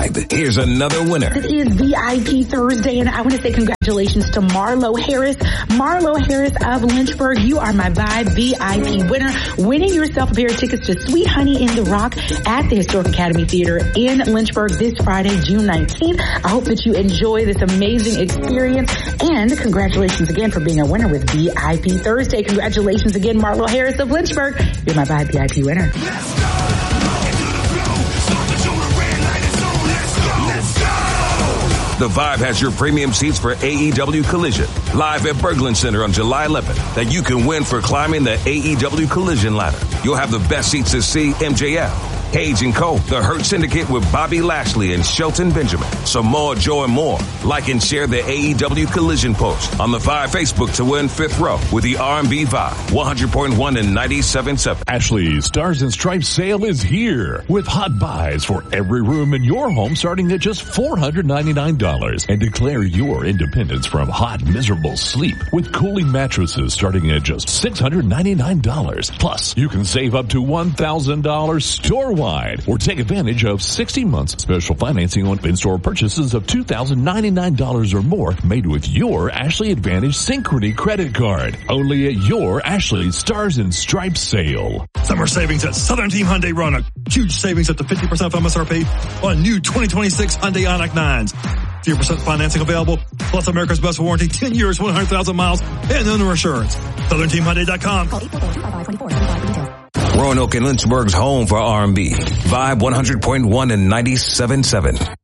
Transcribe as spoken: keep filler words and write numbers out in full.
Here's another winner. It is V I P Thursday, and I want to say congratulations to Marlo Harris. Marlo Harris of Lynchburg, you are my Vibe V I P winner, winning yourself a pair of tickets to Sweet Honey in the Rock at the Historic Academy Theater in Lynchburg this Friday, June nineteenth. I hope that you enjoy this amazing experience, and congratulations again for being a winner with V I P Thursday. Congratulations again, Marlo Harris of Lynchburg. You're my Vibe V I P winner. The Vibe has your premium seats for A E W Collision, live at Berglund Center on July eleventh, that you can win for climbing the A E W Collision ladder. You'll have the best seats to see M J F, Page and Co., The Hurt Syndicate with Bobby Lashley and Shelton Benjamin. Samoa Joe and more. Like and share the A E W Collision post on the Vibe Facebook to win fifth row with the R and B Vibe, one hundred point one and ninety-seven point seven. Ashley's Stars and Stripes sale is here with hot buys for every room in your home starting at just four hundred ninety-nine dollars. And declare your independence from hot, miserable sleep with cooling mattresses starting at just six hundred ninety-nine dollars. Plus, you can save up to one thousand dollars store-wide or take advantage of sixty months special financing on in-store purchases of two thousand ninety-nine dollars or more made with your Ashley Advantage Synchrony credit card. Only at your Ashley Stars and Stripes sale. Summer savings at Southern Team Hyundai Roanoke. Huge savings up to fifty percent off M S R P on new twenty twenty-six Hyundai Ioniq nines. zero percent financing available, plus America's best warranty, ten years, one hundred thousand miles, and owner assurance. Southern Team Hyundai dot com. Roanoke and Lynchburg's home for R and B. Vibe one hundred point one and ninety-seven point seven.